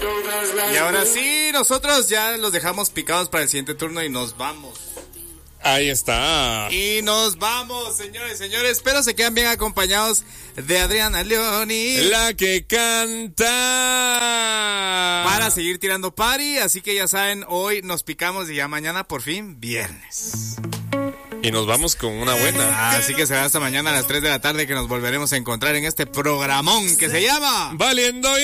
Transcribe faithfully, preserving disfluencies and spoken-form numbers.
Y ahora sí, nosotros ya los dejamos picados para el siguiente turno y nos vamos. Ahí está. Y nos vamos, señores, señores. Pero se quedan bien acompañados de Adriana Leoni, la que canta, para seguir tirando party. Así que ya saben, hoy nos picamos y ya mañana por fin viernes. Y nos vamos con una buena. Así que será hasta mañana a las tres de la tarde que nos volveremos a encontrar en este programón que se llama Valiendo.